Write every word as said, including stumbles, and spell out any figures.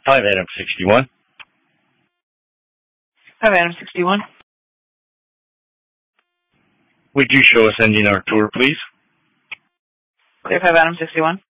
Hi, Adam sixty-one. Hi, Adam sixty-one. Would you show us ending our tour, please? Clear five, Adam sixty-one.